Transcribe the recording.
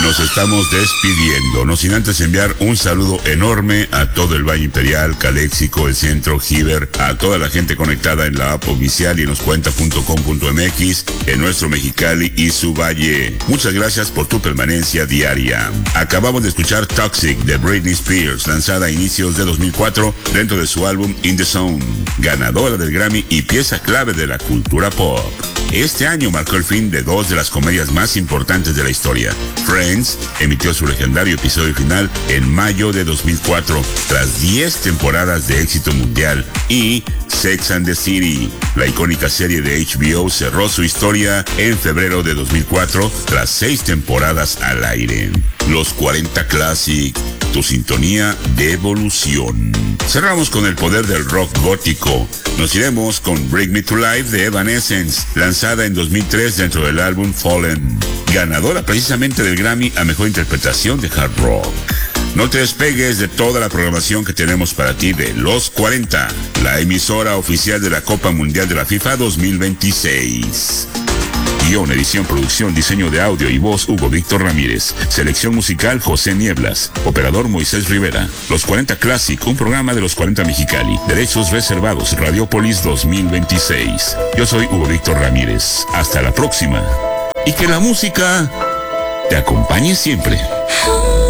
nos estamos despidiendo, no sin antes enviar un saludo enorme a todo el Valle Imperial, Caléxico, el Centro, Giver, a toda la gente conectada en la app oficial y en noscuenta.com.mx, en nuestro Mexicali y su valle. Muchas gracias por tu permanencia diaria. Acabamos de escuchar Toxic de Britney Spears, lanzada a inicios de 2004 dentro de su álbum In the Zone, ganadora del Grammy y pieza clave de la cultura pop. Este año marcó el fin de dos de las comedias más importantes de la historia. Friends emitió su legendario episodio final en mayo de 2004, tras 10 temporadas de éxito mundial, y Sex and the City, la icónica serie de HBO, cerró su historia en febrero de 2004, tras 6 temporadas al aire. Los 40 Classic, tu sintonía de evolución. Cerramos con el poder del rock gótico. Nos iremos con Bring Me to Life de Evanescence, lanzada en 2003 dentro del álbum Fallen, ganadora precisamente del Grammy a Mejor Interpretación de Hard Rock. No te despegues de toda la programación que tenemos para ti de Los 40, la emisora oficial de la Copa Mundial de la FIFA 2026. Guión, edición, producción, diseño de audio y voz, Hugo Víctor Ramírez. Selección musical, José Nieblas. Operador, Moisés Rivera. Los 40 Classic, un programa de los 40 Mexicali. Derechos reservados, Radiopolis 2026. Yo soy Hugo Víctor Ramírez. Hasta la próxima. Y que la música te acompañe siempre.